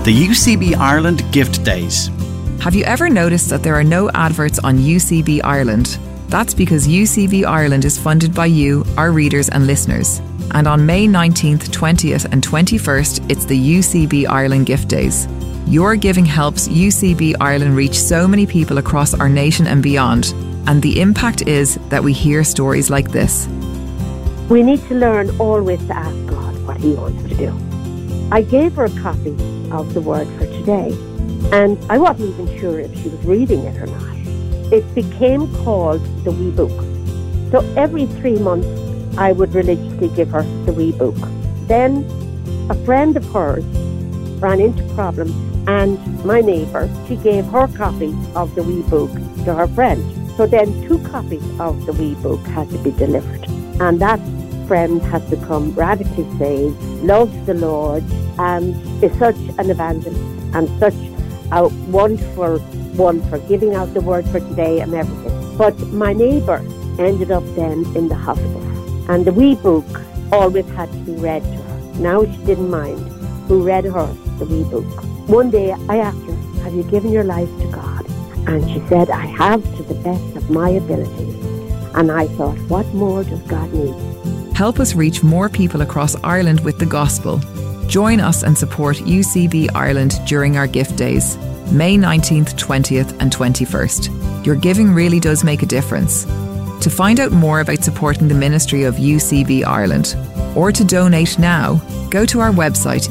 The UCB Ireland Gift Days. Have you ever noticed that there are no adverts on UCB Ireland? That's because UCB Ireland is funded by you, our readers and listeners. And on May 19th, 20th and 21st, it's the UCB Ireland Gift Days. Your giving helps UCB Ireland reach so many people across our nation and beyond. And the impact is that we hear stories like this. We need to learn always to ask God what He wants to do. I gave her a copy of the Word for Today, and I wasn't even sure if she was reading it or not. It became called the Wee Book. So every 3 months, I would religiously give her the Wee Book. Then a friend of hers ran into problems, and my neighbour, she gave her copy of the Wee Book to her friend. So then 2 copies of the Wee Book had to be delivered. And that friend has become radically saved, loves the Lord, and is such an evangelist and such a wonderful one for giving out the Word for Today and everything. But my neighbour ended up then in the hospital, and the Wee Book always had to be read to her. Now she didn't mind who read her the Wee Book. One day I asked her, have you given your life to God? And she said, I have, to the best of my ability. And I thought, what more does God need? Help us reach more people across Ireland with the gospel. Join us and support UCB Ireland during our gift days, May 19th, 20th and 21st. Your giving really does make a difference. To find out more about supporting the ministry of UCB Ireland, or to donate now, go to our website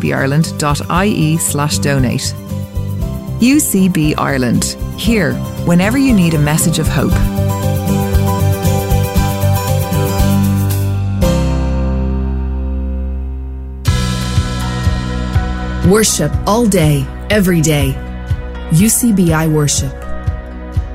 ucbireland.ie/donate. UCB Ireland, here whenever you need a message of hope. Worship all day, every day. UCBI Worship.